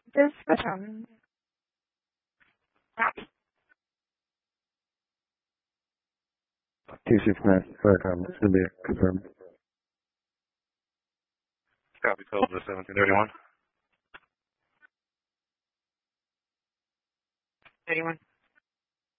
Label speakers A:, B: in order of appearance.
A: Discussion.
B: TC Smith, it's going to be confirmed.
C: Copy, code the 1731.
A: 31.